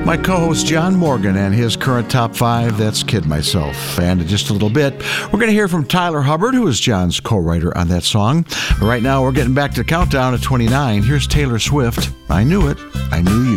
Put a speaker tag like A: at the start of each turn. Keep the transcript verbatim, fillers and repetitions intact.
A: My co-host John Morgan and his current top five, that's Kid Myself. And in just a little bit, we're going to hear from Tyler Hubbard, who is John's co-writer on that song. But right now, we're getting back to the countdown at twenty-nine. Here's Taylor Swift. I Knew It, I Knew You.